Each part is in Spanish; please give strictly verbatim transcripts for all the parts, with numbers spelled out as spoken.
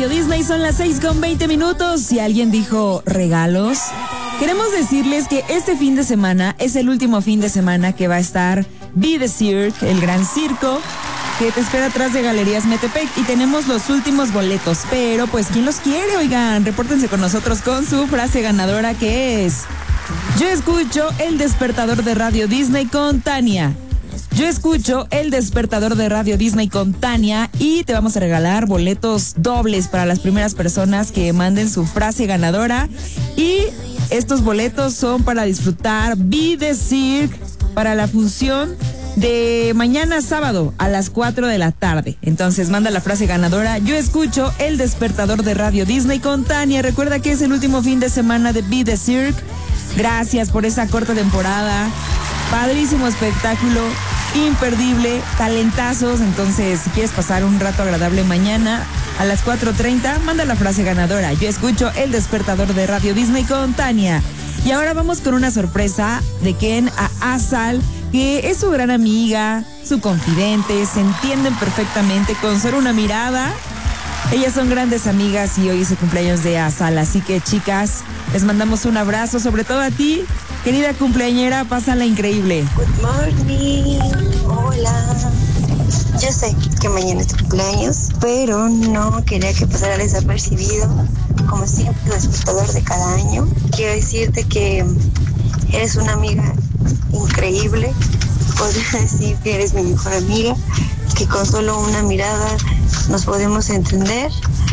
Radio Disney, son las seis con veinte minutos. Si alguien dijo regalos, queremos decirles que este fin de semana es el último fin de semana que va a estar Be The Cirque, el gran circo, que te espera atrás de Galerías Metepec, y tenemos los últimos boletos, pero pues ¿quién los quiere? Oigan, repórtense con nosotros con su frase ganadora, que es: yo escucho el despertador de Radio Disney con Tania. Yo escucho el despertador de Radio Disney con Tania, y te vamos a regalar boletos dobles para las primeras personas que manden su frase ganadora, y estos boletos son para disfrutar Be The Cirque para la función de mañana sábado a las cuatro de la tarde. Entonces manda la frase ganadora: yo escucho el despertador de Radio Disney con Tania. Recuerda que es el último fin de semana de Be The Cirque. Gracias por esa corta temporada, padrísimo espectáculo, imperdible, talentazos. Entonces, si quieres pasar un rato agradable mañana a las cuatro treinta, manda la frase ganadora: yo escucho el despertador de Radio Disney con Tania. Y ahora vamos con una sorpresa de Ken a Asal, que es su gran amiga, su confidente, se entienden perfectamente con solo una mirada. Ellas son grandes amigas y hoy es el cumpleaños de Asal, así que chicas, les mandamos un abrazo, sobre todo a ti, querida cumpleañera, pásala increíble. Good morning, hola. Yo sé que mañana es tu cumpleaños, pero no quería que pasara desapercibido, como siempre, el despertador de cada año. Quiero decirte que eres una amiga increíble, podría decir que eres mi mejor amiga, que con solo una mirada nos podemos entender,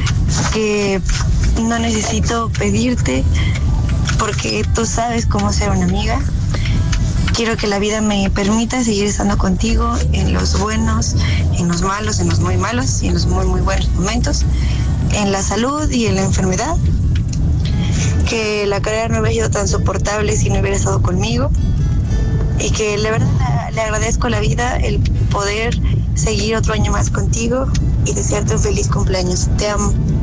que no necesito pedirte porque tú sabes cómo ser una amiga. Quiero que la vida me permita seguir estando contigo en los buenos, en los malos, en los muy malos y en los muy muy buenos momentos, en la salud y en la enfermedad. Que la carrera no hubiera sido tan soportable si no hubiera estado conmigo, y que la verdad le agradezco a la vida el poder seguir otro año más contigo y desearte un feliz cumpleaños. Te amo.